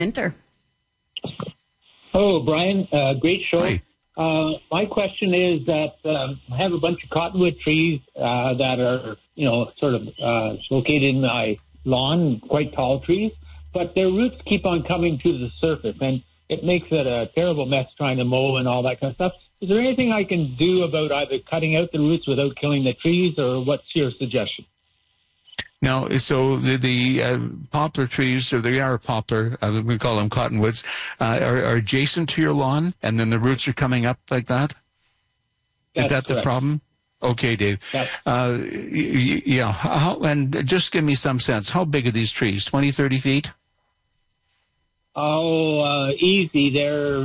winter. Oh, Brian, great show. Hi. My question is that I have a bunch of cottonwood trees that are, sort of located in my lawn, quite tall trees, but their roots keep on coming to the surface, and it makes it a terrible mess trying to mow and all that kind of stuff. Is there anything I can do about either cutting out the roots without killing the trees, or what's your suggestion? Now, so the poplar trees, or they are poplar, we call them cottonwoods, are adjacent to your lawn, and then the roots are coming up like that? That's Is that correct. the problem? Okay, Dave. Yep. And just give me some sense. How big are these trees? 20, 30 feet? Oh, easy. They're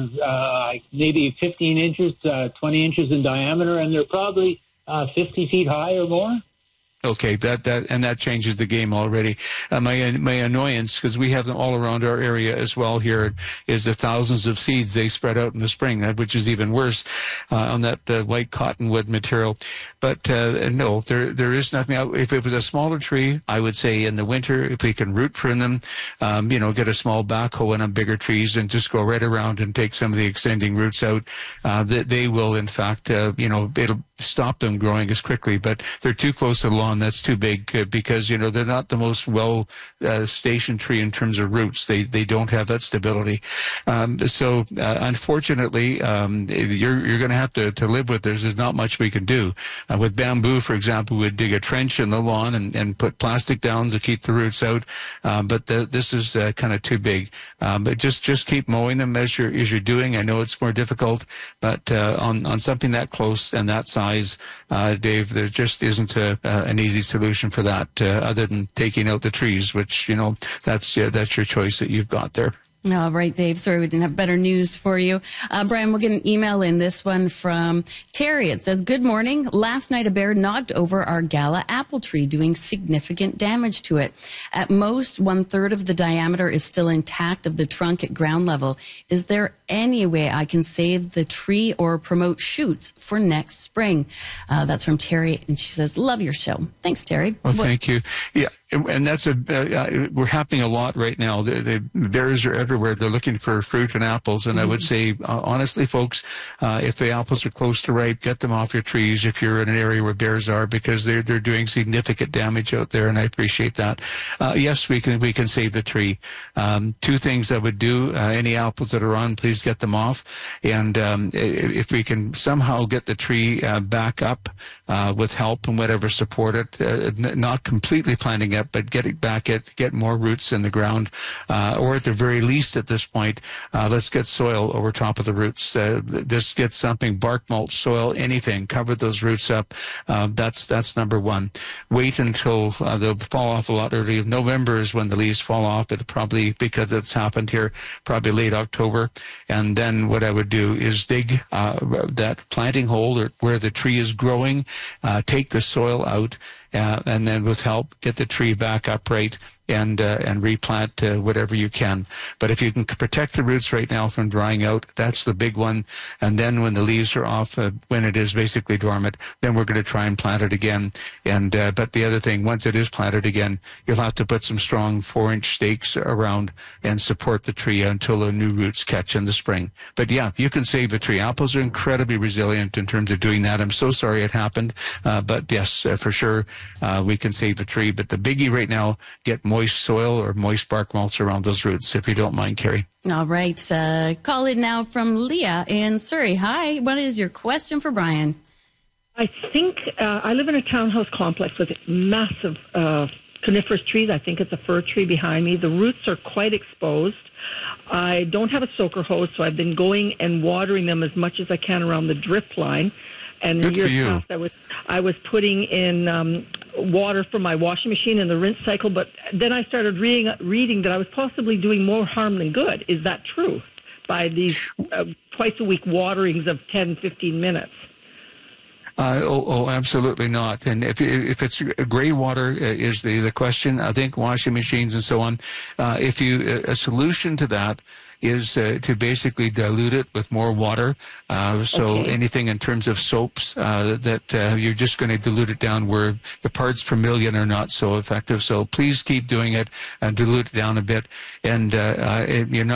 maybe 15 inches, 20 inches in diameter, and they're probably 50 feet high or more. Okay, that changes the game already. My annoyance, because we have them all around our area as well here, is the thousands of seeds they spread out in the spring, which is even worse on that white cottonwood material. But no, there is nothing. If it was a smaller tree, I would say in the winter, if we can root prune them, get a small backhoe in on bigger trees and just go right around and take some of the extending roots out, they will, in fact, it'll stop them growing as quickly. But they're too close to the lawn. That's too big because, they're not the most stationed tree in terms of roots. They don't have that stability. So unfortunately, you're going to have to live with this. There's not much we can do. With bamboo, for example, we'd dig a trench in the lawn and put plastic down to keep the roots out. But this is kind of too big. But just keep mowing them as you're doing. I know it's more difficult, but on something that close and that size, Dave, there just isn't an easy solution for that other than taking out the trees, which, that's your choice that you've got there. All right, Dave. Sorry we didn't have better news for you. Brian, we'll get an email in, this one from Terry. It says, good morning. Last night a bear knocked over our Gala apple tree, doing significant damage to it. At most, 1/3 of the diameter is still intact of the trunk at ground level. Is there any way I can save the tree or promote shoots for next spring? That's from Terry, and she says, love your show. Thanks, Terry. Well, thank you. Yeah, and that's we're happening a lot right now. The bears are everywhere. They're looking for fruit and apples, and I would say, honestly, folks, if the apples are close to ripe, get them off your trees if you're in an area where bears are, because they're doing significant damage out there, and I appreciate that. Yes, we can save the tree. Two things I would do: any apples that are on, please get them off, and if we can somehow get the tree back up with help and whatever, support it, not completely planting it, but get it back, get more roots in the ground, or at the very least at this point, let's get soil over top of the roots. Just get something, bark mulch, soil, anything, cover those roots up. That's number one. Wait until they'll fall off a lot earlier. November is when the leaves fall off. It probably, because it's happened here, probably late October. And then what I would do is dig that planting hole or where the tree is growing, take the soil out, and then with help, get the tree back upright and replant whatever you can. But if you can protect the roots right now from drying out, that's the big one. And then when the leaves are off, when it is basically dormant, then we're going to try and plant it again. And but the other thing, once it is planted again, you'll have to put some strong 4-inch stakes around and support the tree until the new roots catch in the spring. But yeah, you can save the tree. Apples are incredibly resilient in terms of doing that. I'm so sorry it happened, but yes, for sure, we can save the tree. But the biggie right now, get moist soil or moist bark mulch around those roots, if you don't mind, Carrie. All right. Call in now from Leah in Surrey. Hi. What is your question for Brian? I think I live in a townhouse complex with massive coniferous trees. I think it's a fir tree behind me. The roots are quite exposed. I don't have a soaker hose, so I've been going and watering them as much as I can around the drip line. And in years past, I was putting in water from my washing machine in the rinse cycle, but then I started reading that I was possibly doing more harm than good. Is that true? By these twice-a-week waterings of 10, 15 minutes? Absolutely not. And if it's gray water is the question, I think washing machines and so on. A solution to that is to basically dilute it with more water. Anything in terms of soaps that you're just going to dilute it down where the parts per million are not so effective. So please keep doing it and dilute it down a bit. And you're not